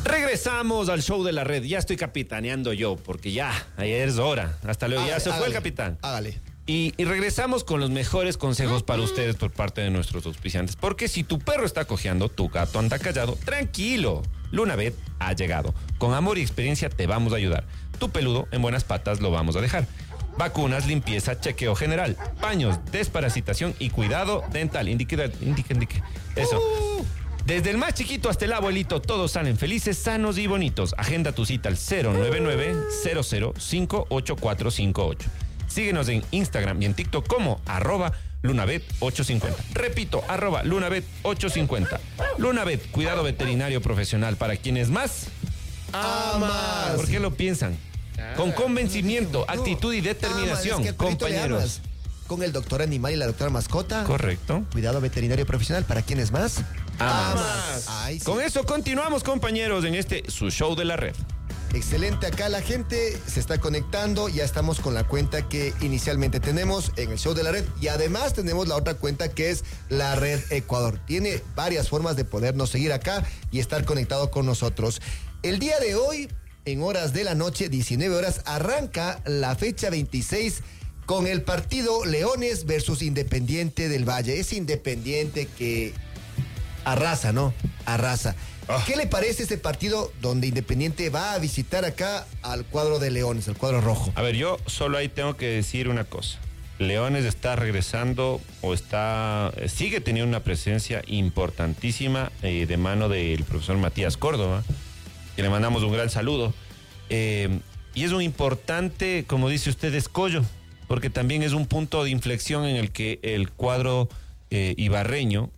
Regresamos al show de la red. Ya estoy capitaneando yo, porque ya, ayer es hora. Hasta luego, ya se fue el capitán. Hágale. Y regresamos con los mejores consejos para ustedes por parte de nuestros auspiciantes. Porque si tu perro está cojeando, tu gato anda callado, tranquilo. Lunavet ha llegado. Con amor y experiencia te vamos a ayudar. Tu peludo en buenas patas lo vamos a dejar. Vacunas, limpieza, chequeo general, paños, desparasitación y cuidado dental. Indique. Eso. Desde el más chiquito hasta el abuelito, todos salen felices, sanos y bonitos. Agenda tu cita al 099-00-58458. Síguenos en Instagram y en TikTok como @Lunavet850. Repito, @Lunavet850. Lunavet, cuidado veterinario profesional para quienes más amas. ¿Por qué lo piensan? Con convencimiento, actitud y determinación, compañeros. Con el doctor animal y la doctora mascota. Correcto. Cuidado veterinario profesional para quienes más amas. Ay, sí. Con eso continuamos, compañeros, en su show de la red. Excelente, acá la gente se está conectando, ya estamos con la cuenta que inicialmente tenemos en el show de la red y además tenemos la otra cuenta que es la red Ecuador. Tiene varias formas de podernos seguir acá y estar conectado con nosotros. El día de hoy, en horas de la noche, 19 horas, arranca la fecha 26 con el partido Leones versus Independiente del Valle. Es Independiente que arrasa, ¿no? Arrasa. ¿Qué le parece este partido donde Independiente va a visitar acá al cuadro de Leones, al cuadro rojo? A ver, yo solo ahí tengo que decir una cosa. Leones está regresando sigue teniendo una presencia importantísima de mano del profesor Matías Córdoba, que le mandamos un gran saludo. Y es un importante, como dice usted, escollo, porque también es un punto de inflexión en el que el cuadro ibarreño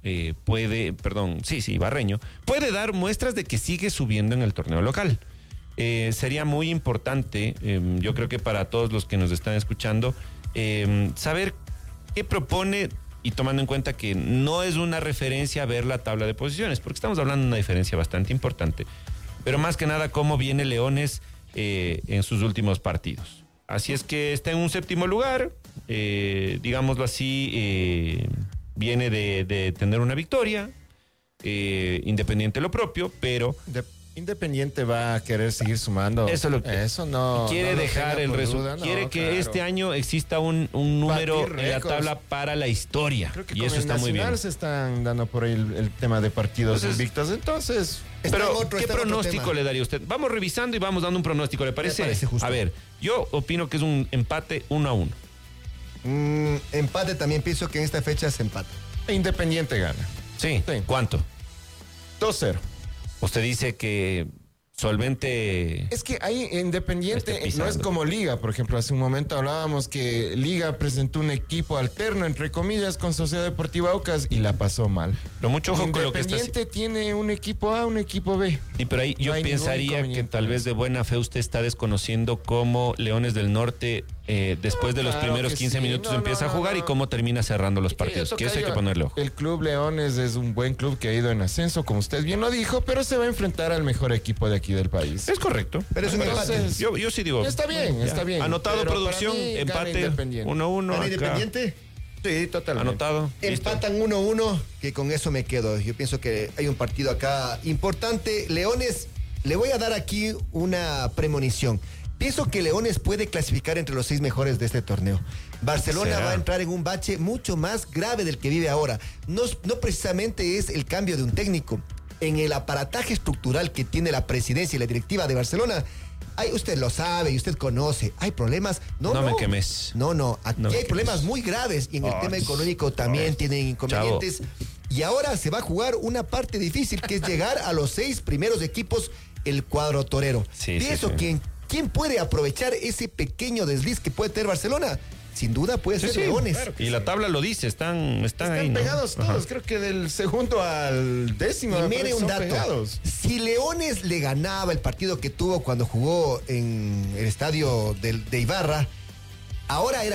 ibarreño puede dar muestras de que sigue subiendo en el torneo local. Sería muy importante, yo creo que para todos los que nos están escuchando, saber qué propone, y tomando en cuenta que no es una referencia a ver la tabla de posiciones, porque estamos hablando de una diferencia bastante importante, pero más que nada cómo viene Leones en sus últimos partidos. Así es que está en un séptimo lugar, digámoslo así, viene de tener una victoria, Independiente lo propio, pero Independiente va a querer seguir sumando. Eso no. Quiere no dejar el resultado. Quiere que claro. Este año exista un número en la tabla para la historia. Creo que y eso está muy bien. Se están dando por ahí el tema de partidos invictos. Entonces, pero ¿qué pronóstico le daría usted? Vamos revisando y vamos dando un pronóstico, ¿le parece? Me parece justo. A ver, yo opino que es un empate 1-1. Empate también, pienso que en esta fecha se empata. Independiente gana. Sí. ¿Cuánto? 2-0. Usted dice que solvente. Es que ahí Independiente no es como Liga, por ejemplo. Hace un momento hablábamos que Liga presentó un equipo alterno, entre comillas, con Sociedad Deportiva Aucas y la pasó mal. Pero mucho ojo con lo que está. Independiente tiene un equipo A, un equipo B. Y pero ahí yo pensaría que tal vez de buena fe usted está desconociendo cómo Leones del Norte, después de los primeros 15 minutos empieza a jugar y cómo termina cerrando los partidos. Que eso hay que ponerle ojo. El Club Leones es un buen club que ha ido en ascenso, como usted bien lo dijo, pero se va a enfrentar al mejor equipo de aquí del país. Es correcto. Pero es un empate. Yo sí digo. Está bien. Anotado, pero producción, empate 1-1. ¿Gana Independiente? Sí, totalmente. Anotado. Empatan 1-1, que con eso me quedo. Yo pienso que hay un partido acá importante. Leones, le voy a dar aquí una premonición. Pienso que Leones puede clasificar entre los 6 mejores de este torneo. Barcelona va a entrar en un bache mucho más grave del que vive ahora. No precisamente es el cambio de un técnico. En el aparataje estructural que tiene la presidencia y la directiva de Barcelona, usted lo sabe y usted conoce, hay problemas. No me quemes. No, aquí hay problemas muy graves y en el tema económico también tienen inconvenientes. Chavo. Y ahora se va a jugar una parte difícil que es llegar a los 6 primeros equipos, el cuadro torero. Pienso que ¿quién puede aprovechar ese pequeño desliz que puede tener Barcelona? Sin duda puede ser Leones. Claro y la tabla lo dice, están ahí, ¿no? pegados todos. Ajá. Creo que del segundo al décimo. Y mire un dato. Pegados. Si Leones le ganaba el partido que tuvo cuando jugó en el estadio de Ibarra, ahora era